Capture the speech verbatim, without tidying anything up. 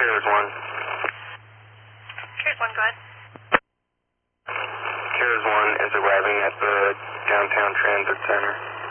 Carriers one. Carriers one, go ahead. Carriers one is arriving at the downtown transit center.